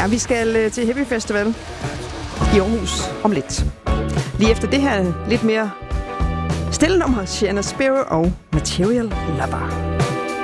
Ja, vi skal til Heavy Festival i Aarhus om lidt. Lige efter det her lidt mere stille nummer, Sienna Sparrow og Material Lover.